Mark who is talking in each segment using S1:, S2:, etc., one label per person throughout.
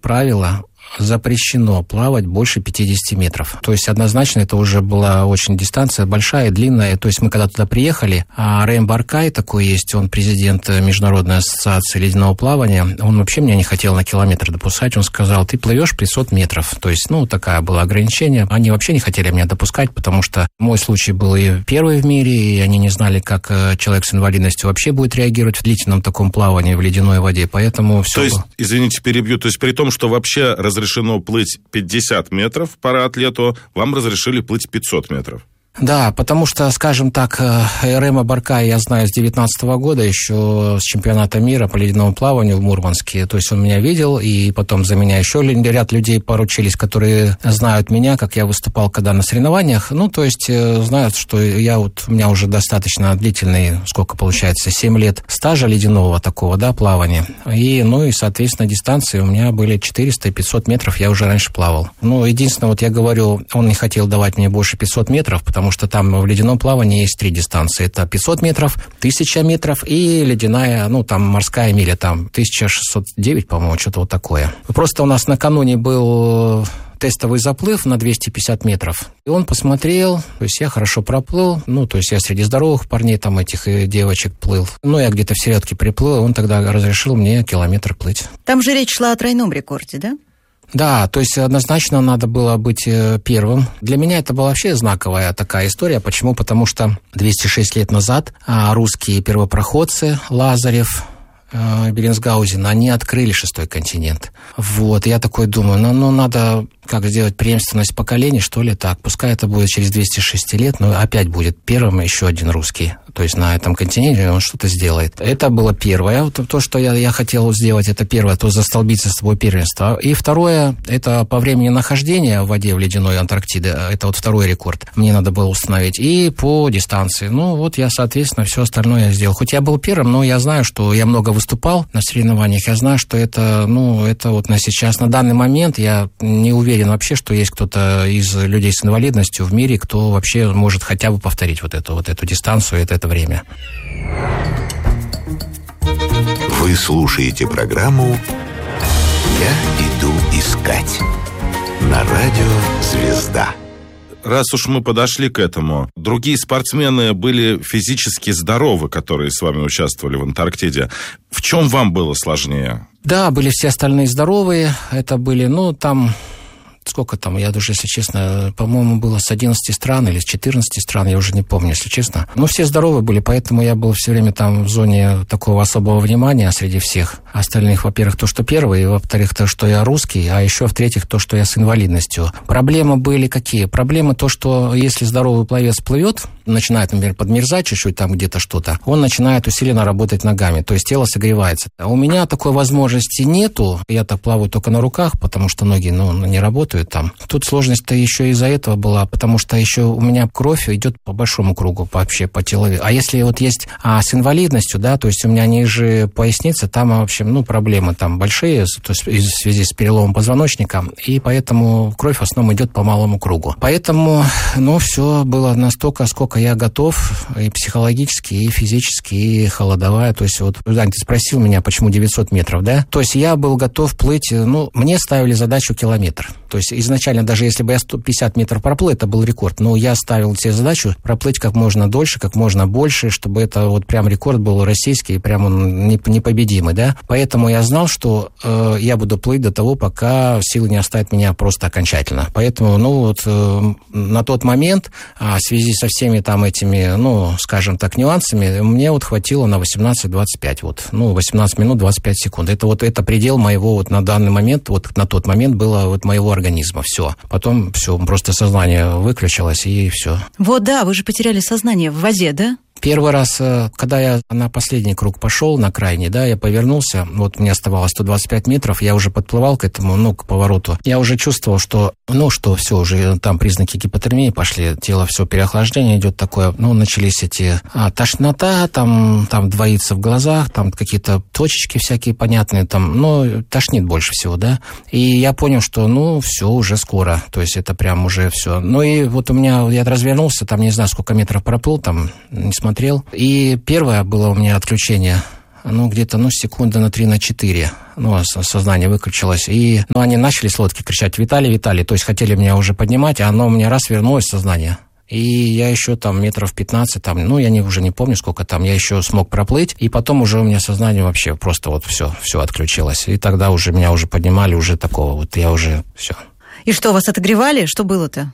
S1: правило, запрещено плавать больше 50 метров. То есть однозначно это уже была очень дистанция большая, длинная. То есть мы когда туда приехали, а Рэм Баркай такой есть, он президент Международной ассоциации ледяного плавания, он вообще меня не хотел на километр допускать. Он сказал, ты плывешь 500 метров. То есть, такое было ограничение. Они вообще не хотели меня допускать, потому что мой случай был и первый в мире, и они не знали, как человек с инвалидностью вообще будет реагировать в длительном таком плавании в ледяной воде. Поэтому все.
S2: То есть, извините, перебью, то есть при том, что вообще разрешено плыть 50 метров параатлету, вам разрешили плыть 500 метров.
S1: Да, потому что, скажем так, Рэма Баркая я знаю с 2019 года, еще с чемпионата мира по ледяному плаванию в Мурманске. То есть он меня видел, и потом за меня еще ряд людей поручились, которые знают меня, как я выступал когда на соревнованиях. То есть знают, что у меня уже достаточно длительный, сколько получается, 7 лет стажа ледяного такого, плавания. И, соответственно, дистанции у меня были 400 и 500 метров, я уже раньше плавал. Единственное, я говорю, он не хотел давать мне больше 500 метров, потому что там в ледяном плавании есть 3 дистанции. Это 500 метров, 1000 метров и ледяная, там морская миля, там 1609, по-моему, что-то вот такое. Просто у нас накануне был тестовый заплыв на 250 метров. И он посмотрел, то есть я хорошо проплыл, то есть я среди здоровых парней, там этих и девочек плыл. Я где-то в середке приплыл, он тогда разрешил мне километр плыть.
S3: Там же речь шла о тройном рекорде, да?
S1: Да, то есть однозначно надо было быть первым. Для меня это была вообще знаковая такая история. Почему? Потому что 206 лет назад русские первопроходцы Лазарев, Беллинсгаузен, они открыли 6-й континент. Я такой думаю, надо сделать преемственность поколений, что ли, так. Пускай это будет через 206 лет, но опять будет первым еще один русский. То есть на этом континенте он что-то сделает. Это было первое. То, что я хотел сделать, это первое, то застолбить за собой первенство. И второе, это по времени нахождения в воде в ледяной Антарктиде. Это второй рекорд. Мне надо было установить. И по дистанции. Я, соответственно, все остальное я сделал. Хоть я был первым, но я знаю, что я много выступал на соревнованиях. Я знаю, что это на сейчас, на данный момент я не уверен вообще, что есть кто-то из людей с инвалидностью в мире, кто вообще может хотя бы повторить эту дистанцию, это время.
S4: Вы слушаете программу «Я иду искать» на радио «Звезда».
S2: Раз уж мы подошли к этому, другие спортсмены были физически здоровы, которые с вами участвовали в Антарктиде. В чем вам было сложнее?
S1: Да, были все остальные здоровые. Это были, сколько там, я даже, если честно, по-моему, было с 11 стран или с 14 стран, я уже не помню, если честно. Все здоровые были, поэтому я был все время там в зоне такого особого внимания среди всех остальных. Во-первых, то, что первый, и, во-вторых, то, что я русский, а еще, в-третьих, то, что я с инвалидностью. Проблемы были какие? Проблемы то, что если здоровый пловец плывет, начинает, например, подмерзать чуть-чуть там где-то что-то, он начинает усиленно работать ногами, то есть тело согревается. А у меня такой возможности нету, я так плаваю только на руках, потому что ноги, не работают там. Тут сложность-то еще из-за этого была, потому что еще у меня кровь идет по большому кругу вообще по телу. А если есть с инвалидностью, то есть у меня ниже поясницы, там, в общем, проблемы там большие, то есть в связи с переломом позвоночника, и поэтому кровь в основном идет по малому кругу. Поэтому, все было настолько, сколько я готов и психологически, и физически, и холодовая. То есть Дань, ты спросил меня, почему 900 метров, да? То есть я был готов плыть, мне ставили задачу километр. То есть изначально, даже если бы я 150 метров проплыл, это был рекорд. Но я ставил себе задачу проплыть как можно дольше, как можно больше, чтобы это прям рекорд был российский, прям он непобедимый, да? Поэтому я знал, что я буду плыть до того, пока силы не оставят меня просто окончательно. Поэтому, на тот момент, в связи со всеми там этими, скажем так, нюансами, мне хватило на 18-25, 18 минут 25 секунд. Это предел моего на данный момент, на тот момент было моего организма, все. Потом все, просто сознание выключилось, и все.
S3: Вы же потеряли сознание в воде, да?
S1: Первый раз, когда я на последний круг пошел, на крайний, я повернулся, мне оставалось 125 метров, я уже подплывал к этому, к повороту. Я уже чувствовал, что, все, уже там признаки гипотермии пошли, тело все, переохлаждение идет такое, начались эти тошнота, там двоится в глазах, там какие-то точечки всякие понятные, тошнит больше всего, да. И я понял, что, все, уже скоро, то есть это прям уже все. И у меня, я развернулся, там не знаю, сколько метров проплыл, там не смотрел. И первое было у меня отключение где-то, секунды на 3-4. Сознание выключилось. И, они начали с лодки кричать: «Виталий, Виталий!» То есть хотели меня уже поднимать, а оно у меня раз вернулось в сознание. И я еще метров 15, я уже не помню, сколько там, я еще смог проплыть, и потом уже у меня сознание вообще просто все отключилось. И тогда уже меня уже поднимали, уже такого, я уже все.
S3: И что, вас отогревали? Что было-то?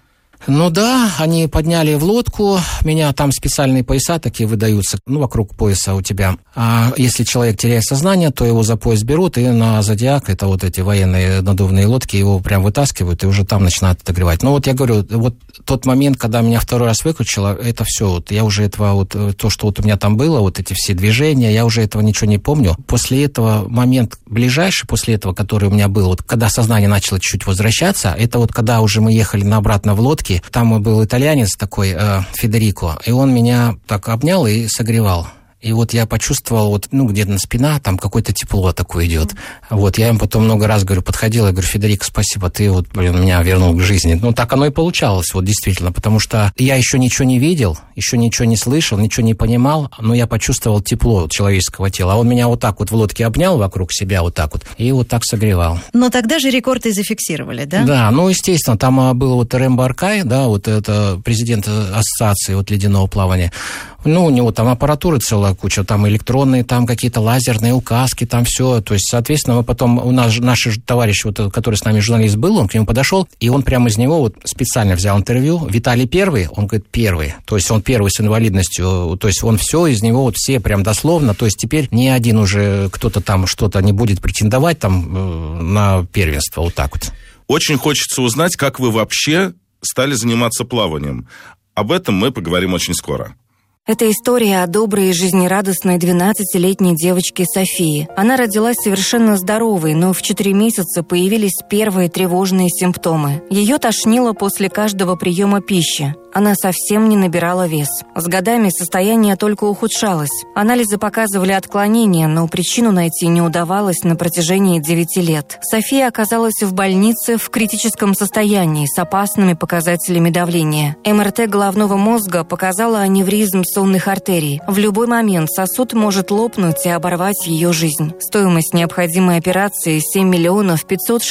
S1: Да, они подняли в лодку, меня там специальные пояса такие выдаются, вокруг пояса у тебя. А если человек теряет сознание, то его за пояс берут, и на Зодиак, это эти военные надувные лодки, его прям вытаскивают, и уже там начинают отогревать. Я говорю, тот момент, когда меня второй раз выключило, это все, я уже этого, то, что у меня там было, эти все движения, я уже этого ничего не помню. После этого момент ближайший, после этого, который у меня был, когда сознание начало чуть-чуть возвращаться, это когда уже мы ехали обратно в лодке, там был итальянец такой, Федерико, и он меня так обнял и согревал. И я почувствовал, где-то спина, там какое-то тепло такое идет. Я им потом много раз подходил, я говорю: «Федерико, спасибо, ты меня вернул к жизни». Так оно и получалось, действительно, потому что я еще ничего не видел, еще ничего не слышал, ничего не понимал, но я почувствовал тепло человеческого тела. А он меня в лодке обнял вокруг себя и так согревал.
S3: Но тогда же рекорд и зафиксировали, да?
S1: Да, естественно, там был Рембо Аркай, это президент ассоциации ледяного плавания. У него там аппаратуры целая куча, там электронные, там какие-то лазерные указки, там все. То есть, соответственно, мы потом, наш товарищ, который с нами журналист был, он к нему подошел, и он прямо из него специально взял интервью. Виталий первый? Он говорит: первый. То есть, он первый с инвалидностью, то есть, он все из него, все прям дословно. То есть, теперь ни один уже кто-то там что-то не будет претендовать там на первенство,
S2: Очень хочется узнать, как вы вообще стали заниматься плаванием. Об этом мы поговорим очень скоро.
S5: Это история о доброй и жизнерадостной 12-летней девочке Софии. Она родилась совершенно здоровой, но в 4 месяца появились первые тревожные симптомы. Ее тошнило после каждого приема пищи. Она совсем не набирала вес. С годами состояние только ухудшалось. Анализы показывали отклонения, но причину найти не удавалось на протяжении 9 лет. София оказалась в больнице в критическом состоянии с опасными показателями давления. МРТ головного мозга показала аневризм сонных артерий. В любой момент сосуд может лопнуть и оборвать ее жизнь. Стоимость необходимой операции 7 миллионов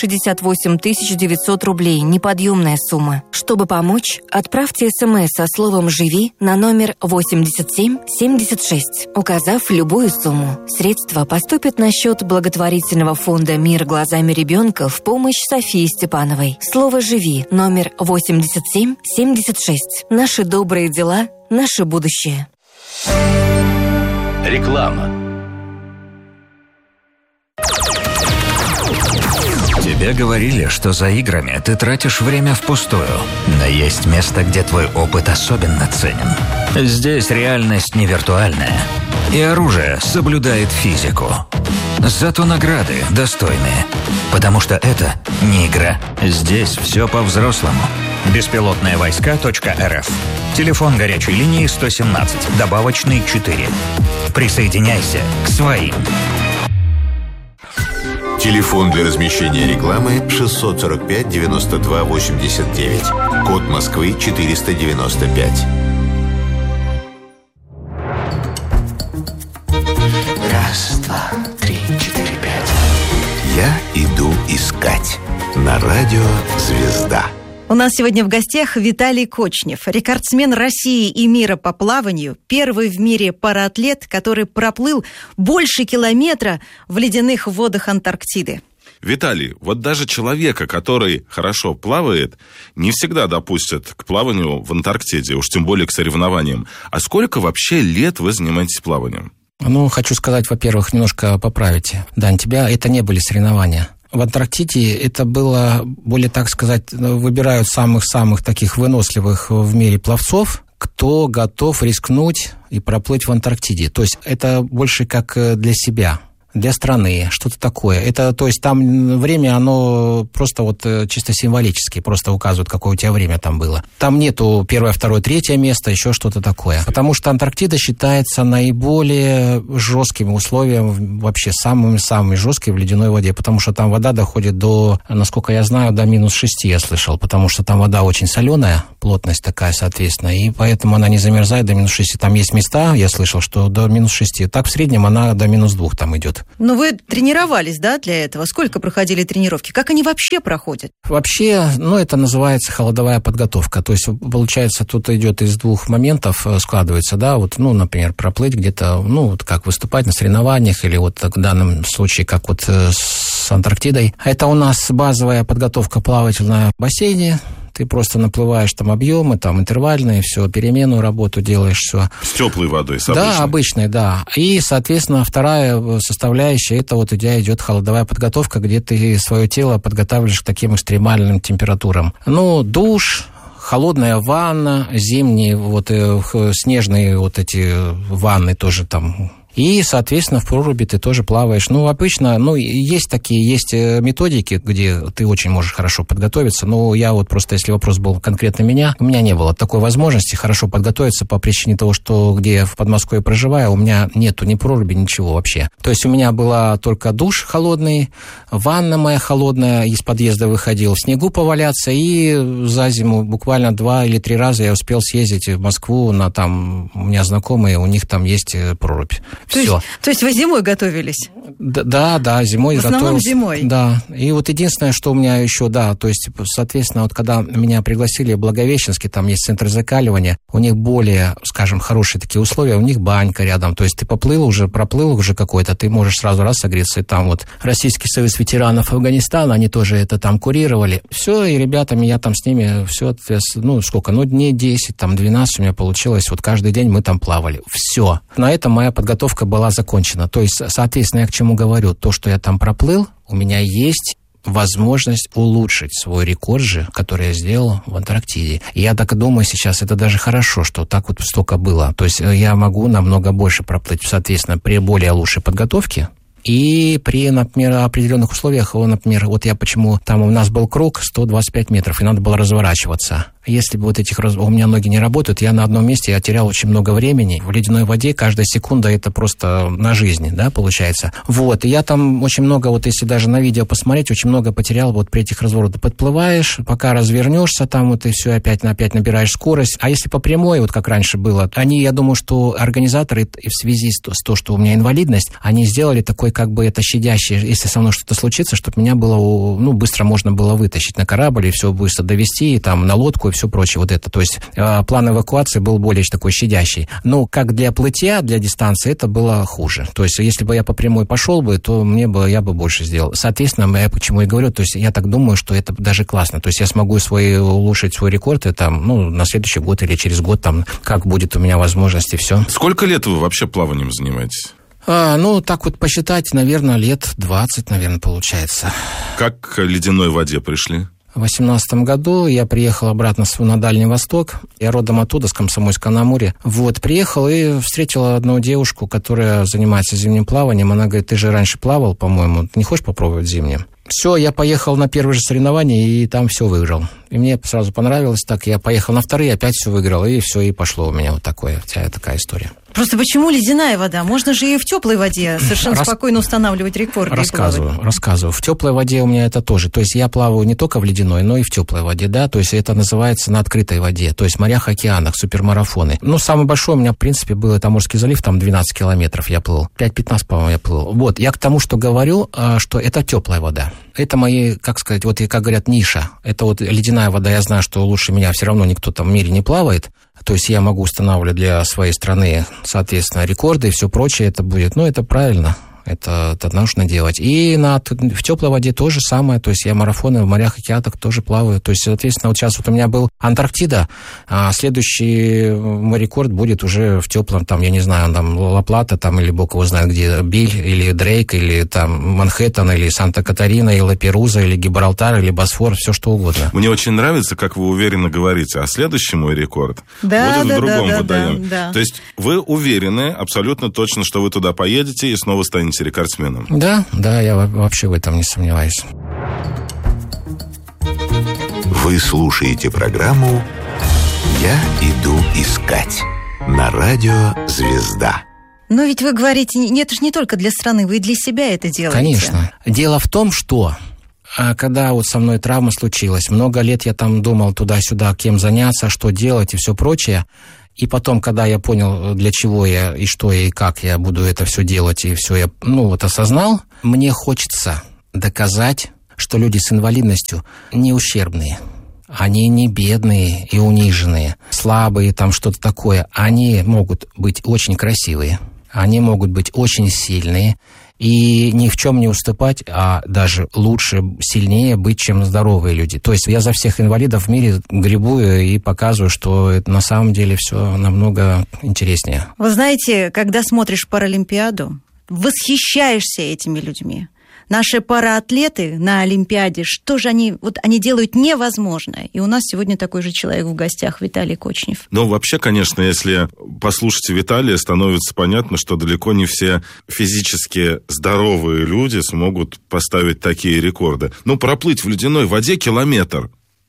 S5: 568 тысяч 900 рублей. Неподъемная сумма. Чтобы помочь, отправьте СМС со словом «Живи» на номер 8776, указав любую сумму. Средства поступят на счет благотворительного фонда «Мир глазами ребенка» в помощь Софии Степановой. Слово «Живи» номер 8776. Наши добрые дела, наше будущее.
S6: Реклама.
S7: Тебе говорили, что за играми ты тратишь время впустую. Но есть место, где твой опыт особенно ценен. Здесь реальность не виртуальная. И оружие соблюдает физику. Зато награды достойные. Потому что это не игра. Здесь все по-взрослому. Беспилотные-войска.рф. Телефон горячей линии 117, добавочный 4. Присоединяйся к своим.
S4: Телефон для размещения рекламы 645 92 89. Код Москвы 495.
S7: Раз, два, три, 4, 5.
S4: Я иду искать. На радио «Звезда».
S3: У нас сегодня в гостях Виталий Кочнев, рекордсмен России и мира по плаванию, первый в мире параатлет, который проплыл больше километра в ледяных водах Антарктиды.
S2: Виталий, даже человека, который хорошо плавает, не всегда допустят к плаванию в Антарктиде, уж тем более к соревнованиям. А сколько вообще лет вы занимаетесь плаванием?
S1: Хочу сказать, во-первых, немножко поправить. Дань, это не были соревнования. В Антарктиде это было, более так сказать, выбирают самых-самых таких выносливых в мире пловцов, кто готов рискнуть и проплыть в Антарктиде. То есть это больше как для себя. для страны, что-то такое. Это, то есть там время, оно просто вот чисто символически, просто указывает, какое у тебя время там было. Там нету 1, 2, 3 место, еще что-то такое. Потому что Антарктида считается наиболее жестким условием, вообще самыми жесткими в ледяной воде, потому что там вода доходит до, насколько я знаю, до -6, я слышал, потому что там вода очень соленая, плотность такая, соответственно, и поэтому она не замерзает до -6. Там есть места, я слышал, что до -6. Так в среднем она до -2 там идет.
S3: Но вы тренировались, да, для этого? Сколько проходили тренировки? Как они вообще проходят?
S1: Вообще, это называется холодовая подготовка. То есть, получается, тут идет из 2 моментов, складывается, да, вот, например, проплыть где-то, вот как выступать на соревнованиях, или вот в данном случае, как вот с Антарктидой. Это у нас базовая подготовка плавательная в бассейне. Ты просто наплываешь там объемы, там интервальные, все, переменную работу делаешь, все.
S2: С теплой водой, с обычной?
S1: Да, обычной, да. И, соответственно, вторая составляющая, это вот у тебя идет холодовая подготовка, где ты свое тело подготавливаешь к таким экстремальным температурам. Душ, холодная ванна, зимние, снежные эти ванны тоже там. И, соответственно, в проруби ты тоже плаваешь. Обычно, есть методики, где ты очень можешь хорошо подготовиться. Но я просто, если вопрос был конкретно у меня не было такой возможности хорошо подготовиться по причине того, что где я в Подмосковье проживаю, у меня нету ни проруби, ничего вообще. То есть у меня была только душ холодный, ванна моя холодная, из подъезда выходил, в снегу поваляться, и за зиму буквально 2 или 3 раза я успел съездить в Москву, у меня знакомые, у них там есть прорубь. Все.
S3: То есть вы зимой готовились?
S1: Да, зимой готовился.
S3: В основном зимой?
S1: Да. И единственное, что у меня еще, то есть, соответственно, когда меня пригласили в Благовещенске, там есть центр закаливания, у них более, скажем, хорошие такие условия, у них банька рядом, то есть ты проплыл уже какой-то, ты можешь сразу раз согреться, и там Российский союз ветеранов Афганистана, они тоже это там курировали. Все, и ребятами я там с ними, все, дней 10, 12 у меня получилось, каждый день мы там плавали. Все. На этом моя подготовка была закончена. То есть, соответственно, я к чему говорю, то, что я там проплыл, у меня есть возможность улучшить свой рекорд же, который я сделал в Антарктиде. И я так думаю сейчас, это даже хорошо, что так столько было. То есть я могу намного больше проплыть, соответственно, при более лучшей подготовке. И при, например, определенных условиях, например, я почему, там у нас был круг 125 метров, и надо было разворачиваться. Если бы у меня ноги не работают, я на одном месте, я терял очень много времени. В ледяной воде каждая секунда это просто на жизни, да, получается. И я там очень много, если даже на видео посмотреть, очень много потерял при этих разворотах. Подплываешь, пока развернешься там, и все, опять набираешь скорость. А если по прямой, как раньше было, я думаю, что организаторы в связи с то, что у меня инвалидность, они сделали такой, это щадящий, если со мной что-то случится, чтобы меня было, быстро можно было вытащить на корабль и все быстро довести, там, на лодку и все прочее. То есть план эвакуации был более такой щадящий. Но как для плытья, для дистанции, это было хуже. То есть если бы я по прямой пошел бы, то я бы больше сделал. Соответственно, я почему и говорю, то есть я так думаю, что это даже классно. То есть я смогу улучшить свой рекорд, и на следующий год или через год, как будет у меня возможность, и все.
S2: Сколько лет вы вообще плаванием занимаетесь?
S1: Так посчитать, наверное, лет 20, получается.
S2: Как к ледяной воде пришли?
S1: В 2018 году я приехал обратно на Дальний Восток. Я родом оттуда, с Комсомольска-на-Амуре. Приехал и встретил одну девушку, которая занимается зимним плаванием. Она говорит, ты же раньше плавал, по-моему, не хочешь попробовать зимнее? Все, я поехал на первые же соревнования и там все выиграл. И мне сразу понравилось так. Я поехал на вторые, опять все выиграл, и все, и пошло у меня такая история.
S3: Просто почему ледяная вода? Можно же и в теплой воде совершенно спокойно устанавливать рекорды.
S1: Рассказываю. В теплой воде у меня это тоже. То есть я плаваю не только в ледяной, но и в теплой воде, да. То есть это называется на открытой воде. То есть в морях, океанах, супермарафоны. Самый большой у меня, в принципе, был это Амурский залив, там 12 километров я плыл. 5-15, по-моему, я плыл. Я к тому, что говорю, что это теплая вода. Это мои, как сказать, как говорят, ниша. Это ледяная вода, я знаю, что лучше меня все равно никто там в мире не плавает. То есть я могу устанавливать для своей страны, соответственно, рекорды и все прочее. Это будет, это правильно. Это нужно делать. И в теплой воде то же самое. То есть я марафоны в морях, океанах тоже плаваю. То есть, соответственно, сейчас у меня был Антарктида, а следующий мой рекорд будет уже в теплом, я не знаю, Ла-Плата, или бог его знает где, Биль, или Дрейк, или Манхэттен, или Санта-Катарина, или Ла-Перуза, или Гибралтар, или Босфор, все что угодно.
S2: Мне очень нравится, как вы уверенно говорите, а следующий мой рекорд будет в другом водоеме.
S3: Да.
S2: То есть вы уверены абсолютно точно, что вы туда поедете и снова станете станете рекордсменом?
S1: Да, я вообще в этом не сомневаюсь.
S4: Вы слушаете программу «Я иду искать» на радио «Звезда».
S3: Но ведь вы говорите, это же не только для страны, вы и для себя это делаете.
S1: Конечно. Дело в том, что когда вот со мной травма случилась, много лет я там думал туда-сюда, кем заняться, что делать и все прочее. И потом, когда я понял, для чего я, и что я, и как я буду это все делать, и все я, осознал, мне хочется доказать, что люди с инвалидностью не ущербные. Они не бедные и униженные, слабые, там что-то такое. Они могут быть очень красивые, они могут быть очень сильные, и ни в чем не уступать, а даже лучше, сильнее быть, чем здоровые люди. То есть я за всех инвалидов в мире гребую и показываю, что это на самом деле все намного интереснее.
S3: Вы знаете, когда смотришь Паралимпиаду, восхищаешься этими людьми. Наши параатлеты на Олимпиаде, что же они делают невозможное. И у нас сегодня такой же человек в гостях, Виталий Кочнев.
S2: Ну, вообще, конечно, если послушать Виталия, становится понятно, что далеко не все физически здоровые люди смогут поставить такие рекорды. Проплыть в ледяной воде километр.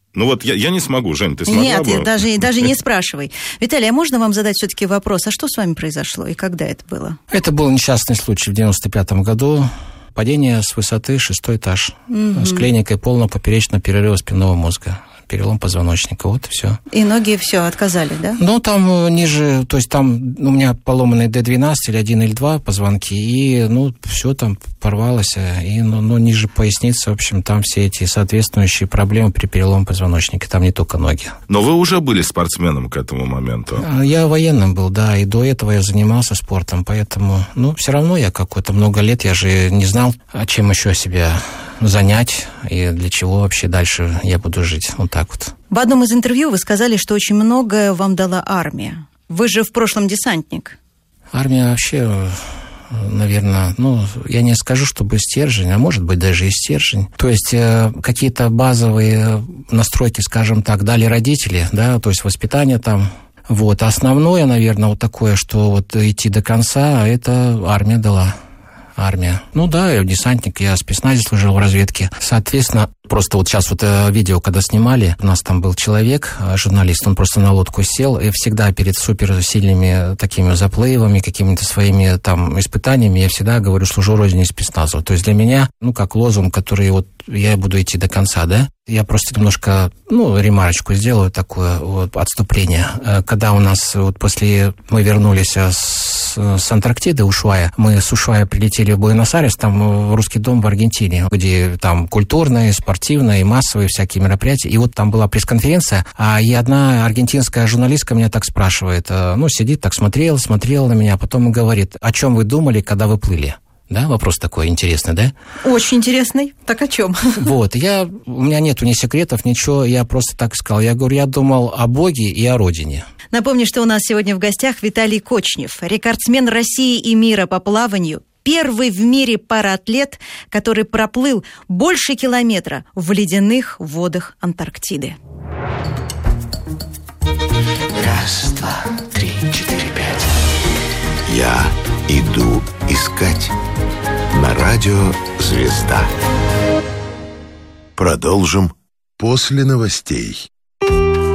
S2: Я не смогу. Жень, ты смогла бы?
S3: Нет, даже не спрашивай. Виталий, а можно вам задать все-таки вопрос, а что с вами произошло и когда это было?
S1: Это был несчастный случай в 95-м году. Падение с высоты 6-й этаж. С клиникой полного поперечного перерыва спинного мозга. Перелом позвоночника, вот и все. И
S3: ноги все отказали, да?
S1: Там ниже, то есть там у меня поломанный D12 или 1 или 2 позвонки, и, все там порвалось, и, ниже поясницы, в общем, там все эти соответствующие проблемы при переломе позвоночника, там не только ноги.
S2: Но вы уже были спортсменом к этому моменту?
S1: Я военным был, да, и до этого я занимался спортом, поэтому, все равно я много лет, я же не знал, чем еще себя занять и для чего вообще дальше я буду жить. Вот так вот.
S3: В одном из интервью вы сказали, что очень многое вам дала армия. Вы же в прошлом десантник.
S1: Армия вообще, наверное, я не скажу, чтобы стержень, а может быть даже и стержень. То есть какие-то базовые настройки, скажем так, дали родители, да, то есть воспитание там. Вот. Основное, наверное, такое, что идти до конца, это армия дала. Армия. Я десантник, я в спецназе служил в разведке. Соответственно, просто сейчас видео, когда снимали, у нас там был человек, журналист, он просто на лодку сел, и всегда перед суперсильными такими заплывами, какими-то своими там испытаниями, я всегда говорю, служу родине спецназу. То есть для меня, как лозунг, который я буду идти до конца, да? Я просто немножко, ремарочку сделаю, такое отступление. Когда у нас мы вернулись с Антарктиды, Ушуая, мы с Ушуая прилетели в Буэнос-Айрес, там в русский дом в Аргентине, где там культурные, спортивные, массовые всякие мероприятия. И там была пресс-конференция, и одна аргентинская журналистка меня так спрашивает, сидит, так смотрела на меня, потом и говорит, о чем вы думали, когда вы плыли? Да, вопрос такой интересный, да?
S3: Очень интересный. Так о чем?
S1: У меня нету ни секретов, ничего, я просто так сказал. Я говорю, я думал о Боге и о Родине.
S3: Напомню, что у нас сегодня в гостях Виталий Кочнев, рекордсмен России и мира по плаванию, первый в мире параатлет, который проплыл больше километра в ледяных водах Антарктиды.
S4: 1, 2, 3, 4, 5. Я иду искать на радио «Звезда». Продолжим после новостей.